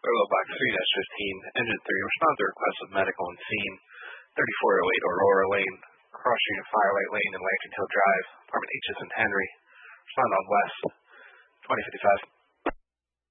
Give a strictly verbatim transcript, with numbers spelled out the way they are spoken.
Aurora Box three dash fifteen, Engine three, respond to request of medical and scene, thirty-four oh eight Aurora Lane, Cross Street and Firelight Lane and Lantern Hill Drive, Apartment H is in Henry. Respond on West, twenty fifty-five.